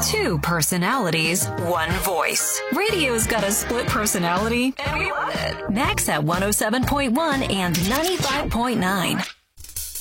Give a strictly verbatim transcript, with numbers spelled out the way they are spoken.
Two personalities, one voice. Radio's got a split personality, and we love it. Max at one oh seven point one and ninety-five point nine.